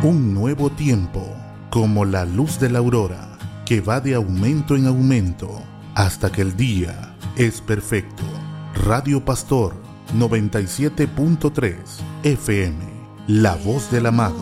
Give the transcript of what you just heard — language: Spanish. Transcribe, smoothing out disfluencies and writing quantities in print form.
Un nuevo tiempo, como la luz de la aurora, que va de aumento en aumento, hasta que el día es perfecto. Radio Pastor 97.3 FM, la voz del amado.